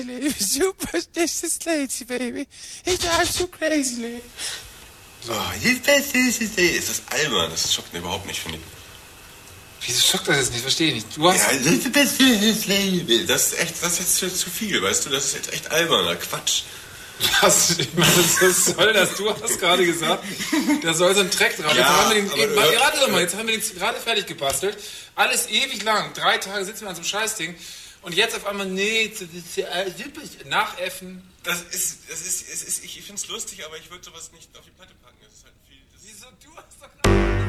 Super, this is lazy, baby. It drives you crazy. So, ist das albern? Das schockt mir überhaupt nicht, finde ich. Wieso schockt das jetzt nicht? Verstehe ich nicht. Du hast... Ja, das ist jetzt zu viel, weißt du? Das ist jetzt echt alberner Quatsch. Was? Ich meine, was soll das? Du hast gerade gesagt, da soll so ein Track drauf. Ja, Warte doch mal, jetzt haben wir den gerade fertig gebastelt. Alles ewig lang. 3 Tage sitzen wir an so einem Scheißding. Und jetzt auf einmal, nee, nachäffen. Ich finde es lustig, aber ich würde sowas nicht auf die Platte packen. Das ist halt viel. Wieso? Du hast doch gerade...